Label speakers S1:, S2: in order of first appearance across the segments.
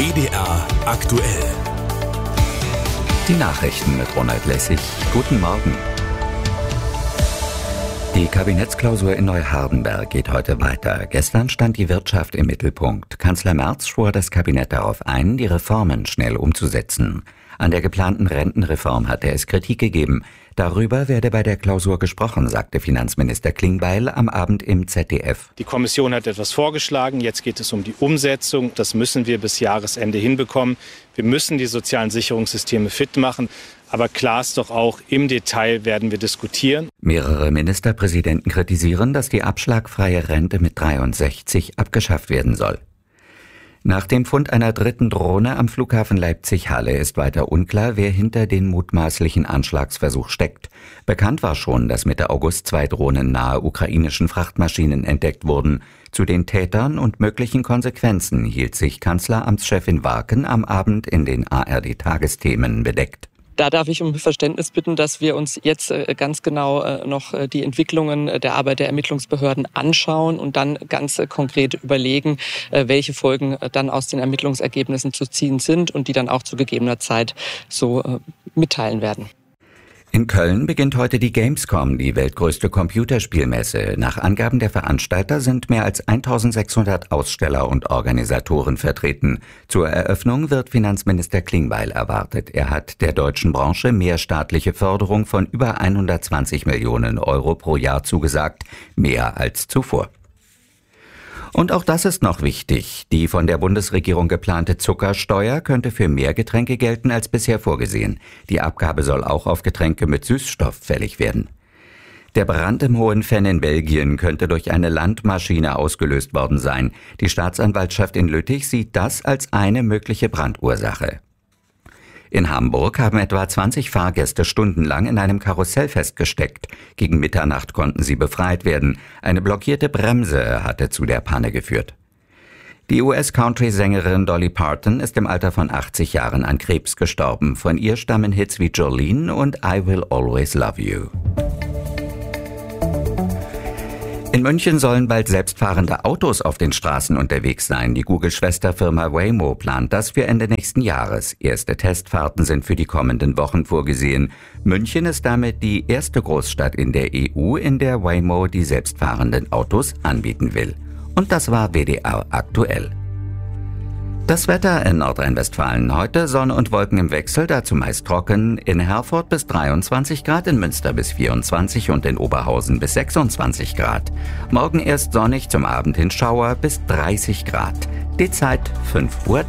S1: WDR aktuell.
S2: Die Nachrichten mit Ronald Lessig. Guten Morgen. Die Kabinettsklausur in Neuhardenberg geht heute weiter. Gestern stand die Wirtschaft im Mittelpunkt. Kanzler Merz schwor das Kabinett darauf ein, die Reformen schnell umzusetzen. An der geplanten Rentenreform hatte es Kritik gegeben. Darüber werde bei der Klausur gesprochen, sagte Finanzminister Klingbeil am Abend im ZDF.
S3: Die Kommission hat etwas vorgeschlagen, jetzt geht es um die Umsetzung. Das müssen wir bis Jahresende hinbekommen. Wir müssen die sozialen Sicherungssysteme fit machen. Aber klar ist doch auch, im Detail werden wir diskutieren.
S2: Mehrere Ministerpräsidenten kritisieren, dass die abschlagfreie Rente mit 63 abgeschafft werden soll. Nach dem Fund einer dritten Drohne am Flughafen Leipzig-Halle ist weiter unklar, wer hinter den mutmaßlichen Anschlagsversuch steckt. Bekannt war schon, dass Mitte August 2 Drohnen nahe ukrainischen Frachtmaschinen entdeckt wurden. Zu den Tätern und möglichen Konsequenzen hielt sich Kanzleramtschefin Warken am Abend in den ARD-Tagesthemen bedeckt.
S4: Da darf ich um Verständnis bitten, dass wir uns jetzt ganz genau noch die Entwicklungen der Arbeit der Ermittlungsbehörden anschauen und dann ganz konkret überlegen, welche Folgen dann aus den Ermittlungsergebnissen zu ziehen sind und die dann auch zu gegebener Zeit so mitteilen werden.
S2: In Köln beginnt heute die Gamescom, die weltgrößte Computerspielmesse. Nach Angaben der Veranstalter sind mehr als 1600 Aussteller und Organisatoren vertreten. Zur Eröffnung wird Finanzminister Klingbeil erwartet. Er hat der deutschen Branche mehr staatliche Förderung von über 120 Millionen Euro pro Jahr zugesagt, mehr als zuvor. Und auch das ist noch wichtig. Die von der Bundesregierung geplante Zuckersteuer könnte für mehr Getränke gelten als bisher vorgesehen. Die Abgabe soll auch auf Getränke mit Süßstoff fällig werden. Der Brand im Hohenfenn in Belgien könnte durch eine Landmaschine ausgelöst worden sein. Die Staatsanwaltschaft in Lüttich sieht das als eine mögliche Brandursache. In Hamburg haben etwa 20 Fahrgäste stundenlang in einem Karussell festgesteckt. Gegen Mitternacht konnten sie befreit werden. Eine blockierte Bremse hatte zu der Panne geführt. Die US-Country-Sängerin Dolly Parton ist im Alter von 80 Jahren an Krebs gestorben. Von ihr stammen Hits wie Jolene und I Will Always Love You. In München sollen bald selbstfahrende Autos auf den Straßen unterwegs sein. Die Google-Schwesterfirma Waymo plant das für Ende nächsten Jahres. Erste Testfahrten sind für die kommenden Wochen vorgesehen. München ist damit die erste Großstadt in der EU, in der Waymo die selbstfahrenden Autos anbieten will. Und das war WDR aktuell. Das Wetter in Nordrhein-Westfalen. Heute Sonne und Wolken im Wechsel, dazu meist trocken. In Herford bis 23 Grad, in Münster bis 24 und in Oberhausen bis 26 Grad. Morgen erst sonnig, zum Abend hin Schauer bis 30 Grad. Die Zeit 5:03 Uhr.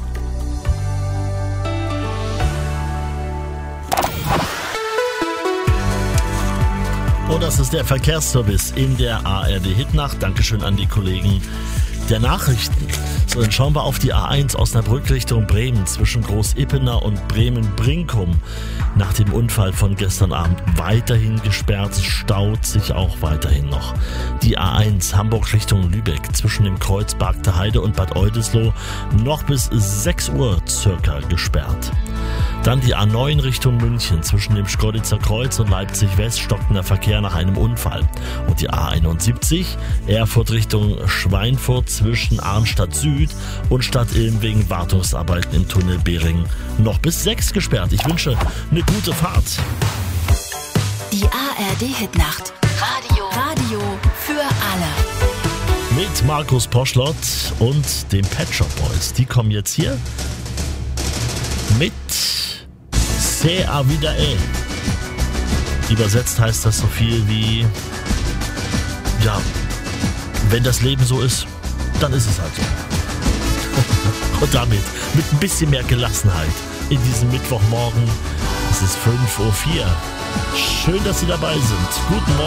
S5: Und das ist der Verkehrsservice in der ARD-Hitnacht. Dankeschön an die Kollegen der Nachrichten. So, dann schauen wir auf die A1 Osnabrück Richtung Bremen zwischen Groß-Ippener und Bremen-Brinkum. Nach dem Unfall von gestern Abend weiterhin gesperrt, staut sich auch weiterhin noch. Die A1 Hamburg Richtung Lübeck zwischen dem Kreuz Bargter Heide und Bad Oldesloe noch bis 6 Uhr circa gesperrt. Dann die A9 Richtung München zwischen dem Schkoditzer Kreuz und Leipzig West stockender Verkehr nach einem Unfall. Und die A71 Erfurt Richtung Schweinfurt zwischen Arnstadt Süd und Stadt Ilm wegen Wartungsarbeiten im Tunnel Behring noch bis 6 gesperrt. Ich wünsche eine gute Fahrt.
S6: Die ARD-Hitnacht. Radio für alle.
S5: Mit Markus Poschlott und den Pet Shop Boys. Die kommen jetzt hier mit C'est à vida est. Übersetzt heißt das so viel wie, ja, wenn das Leben so ist, dann ist es halt so. Und damit, mit ein bisschen mehr Gelassenheit in diesem Mittwochmorgen, es ist 5:04 Uhr. Schön, dass Sie dabei sind. Guten Morgen.